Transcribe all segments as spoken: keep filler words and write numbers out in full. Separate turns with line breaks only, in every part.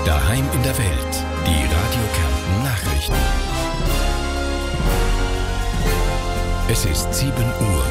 Daheim in der Welt. Die Radio Kärnten Nachrichten. Es ist sieben Uhr.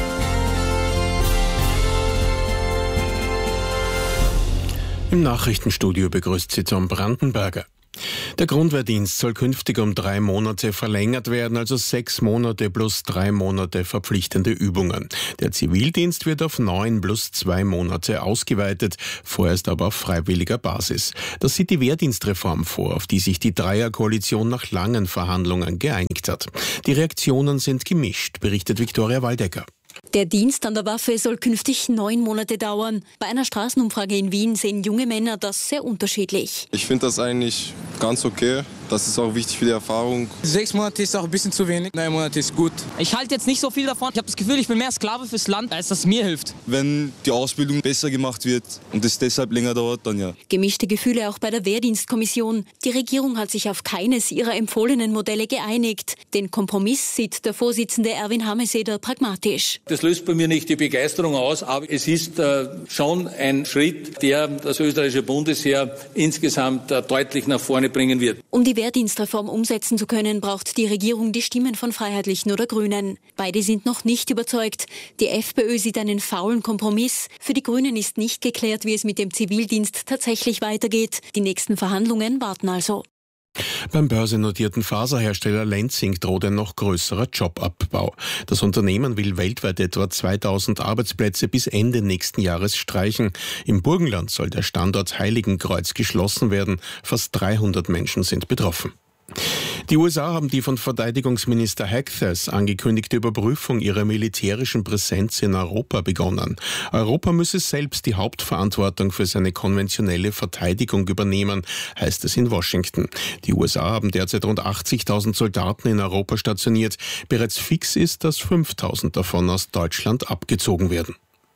Im Nachrichtenstudio begrüßt Sie Tom Brandenberger. Der Grundwehrdienst soll künftig um drei Monate verlängert werden, also sechs Monate plus drei Monate verpflichtende Übungen. Der Zivildienst wird auf neun plus zwei Monate ausgeweitet, vorerst aber auf freiwilliger Basis. Das sieht die Wehrdienstreform vor, auf die sich die Dreierkoalition nach langen Verhandlungen geeinigt hat. Die Reaktionen sind gemischt, berichtet Viktoria Waldecker.
Der Dienst an der Waffe soll künftig neun Monate dauern. Bei einer Straßenumfrage in Wien sehen junge Männer das sehr unterschiedlich.
Ich finde das eigentlich ganz okay. Das ist auch wichtig für die Erfahrung.
Sechs Monate ist auch ein bisschen zu wenig. Neun Monate ist gut.
Ich halte jetzt nicht so viel davon. Ich habe das Gefühl, ich bin mehr Sklave fürs Land, als das mir hilft.
Wenn die Ausbildung besser gemacht wird und es deshalb länger dauert, dann ja.
Gemischte Gefühle auch bei der Wehrdienstkommission. Die Regierung hat sich auf keines ihrer empfohlenen Modelle geeinigt. Den Kompromiss sieht der Vorsitzende Erwin Hameseder pragmatisch.
Das löst bei mir nicht die Begeisterung aus, aber es ist äh, schon ein Schritt, der das österreichische Bundesheer insgesamt äh, deutlich nach vorne bringen wird.
Um die Wehrdienstreform umsetzen zu können, braucht die Regierung die Stimmen von Freiheitlichen oder Grünen. Beide sind noch nicht überzeugt. Die FPÖ sieht einen faulen Kompromiss. Für die Grünen ist nicht geklärt, wie es mit dem Zivildienst tatsächlich weitergeht. Die nächsten Verhandlungen warten also.
Beim börsennotierten Faserhersteller Lenzing droht ein noch größerer Jobabbau. Das Unternehmen will weltweit etwa zweitausend Arbeitsplätze bis Ende nächsten Jahres streichen. Im Burgenland soll der Standort Heiligenkreuz geschlossen werden. Fast dreihundert Menschen sind betroffen. Die U S A haben die von Verteidigungsminister Hagthas angekündigte Überprüfung ihrer militärischen Präsenz in Europa begonnen. Europa müsse selbst die Hauptverantwortung für seine konventionelle Verteidigung übernehmen, heißt es in Washington. Die U S A haben derzeit rund achtzigtausend Soldaten in Europa stationiert. Bereits fix ist, dass fünftausend davon aus Deutschland abgezogen werden.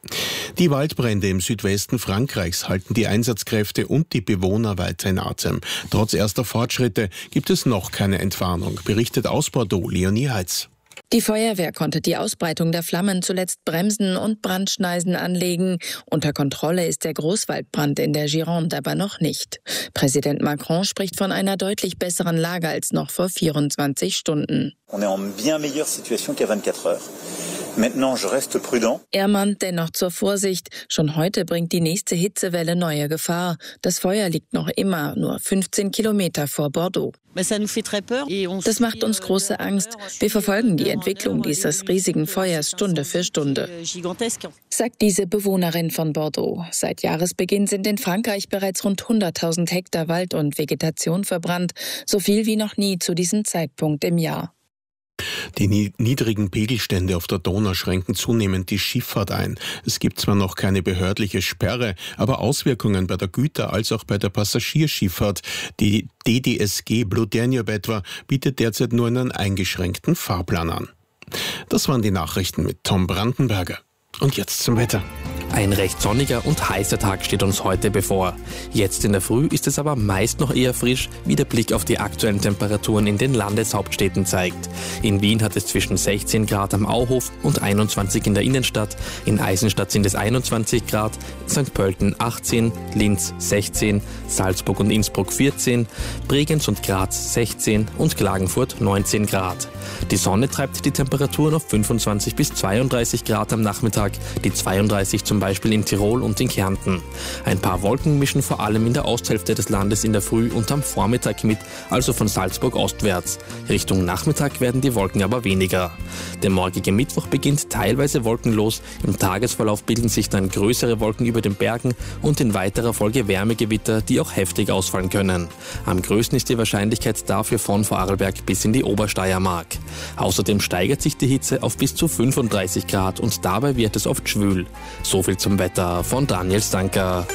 Die Waldbrände im Südwesten Frankreichs halten die Einsatzkräfte und die Bewohner weiter in Atem. Trotz erster Fortschritte gibt es noch keine Entwarnung, berichtet aus Bordeaux Leonie Heitz.
Die Feuerwehr konnte die Ausbreitung der Flammen zuletzt bremsen und Brandschneisen anlegen. Unter Kontrolle ist der Großwaldbrand in der Gironde aber noch nicht. Präsident Macron spricht von einer deutlich besseren Lage als noch vor vierundzwanzig Stunden.
On est en bien meilleure situation qu'à vingt-quatre heures. Maintenant, je reste prudent.
Er mahnt dennoch zur Vorsicht. Schon heute bringt die nächste Hitzewelle neue Gefahr. Das Feuer liegt noch immer nur fünfzehn Kilometer vor Bordeaux. Das macht uns große Angst. Wir verfolgen die Entwicklung dieses riesigen Feuers Stunde für Stunde, sagt diese Bewohnerin von Bordeaux. Seit Jahresbeginn sind in Frankreich bereits rund hunderttausend Hektar Wald und Vegetation verbrannt. So viel wie noch nie zu diesem Zeitpunkt im Jahr.
Die niedrigen Pegelstände auf der Donau schränken zunehmend die Schifffahrt ein. Es gibt zwar noch keine behördliche Sperre, aber Auswirkungen bei der Güter- als auch bei der Passagierschifffahrt. Die D D S G Blue Danube etwa bietet derzeit nur einen eingeschränkten Fahrplan an. Das waren die Nachrichten mit Tom Brandenberger. Und jetzt zum Wetter.
Ein recht sonniger und heißer Tag steht uns heute bevor. Jetzt in der Früh ist es aber meist noch eher frisch, wie der Blick auf die aktuellen Temperaturen in den Landeshauptstädten zeigt. In Wien hat es zwischen sechzehn Grad am Auhof und einundzwanzig in der Innenstadt. In Eisenstadt sind es einundzwanzig Grad, Sankt Pölten achtzehn, Linz sechzehn, Salzburg und Innsbruck vierzehn, Bregenz und Graz sechzehn und Klagenfurt neunzehn Grad. Die Sonne treibt die Temperaturen auf fünfundzwanzig bis zweiunddreißig Grad am Nachmittag, die zweiunddreißig zum Beispiel in Tirol und in Kärnten. Ein paar Wolken mischen vor allem in der Osthälfte des Landes in der Früh und am Vormittag mit, also von Salzburg ostwärts. Richtung Nachmittag werden die Wolken aber weniger. Der morgige Mittwoch beginnt teilweise wolkenlos, im Tagesverlauf bilden sich dann größere Wolken über den Bergen und in weiterer Folge Wärmegewitter, die auch heftig ausfallen können. Am größten ist die Wahrscheinlichkeit dafür von Vorarlberg bis in die Obersteiermark. Außerdem steigert sich die Hitze auf bis zu fünfunddreißig Grad und dabei wird es oft schwül. So viel zum Wetter von Daniel Stanker.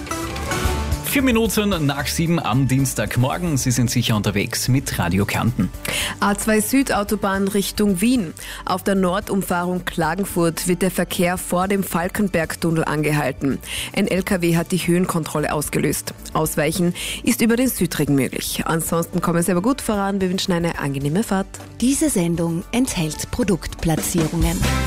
Vier Minuten nach sieben am Dienstagmorgen. Sie sind sicher unterwegs mit Radio Kärnten.
A zwei Südautobahn Richtung Wien. Auf der Nordumfahrung Klagenfurt wird der Verkehr vor dem Falkenbergtunnel angehalten. Ein L K W hat die Höhenkontrolle ausgelöst. Ausweichen ist über den Südring möglich. Ansonsten kommen Sie aber gut voran. Wir wünschen eine angenehme Fahrt.
Diese Sendung enthält Produktplatzierungen.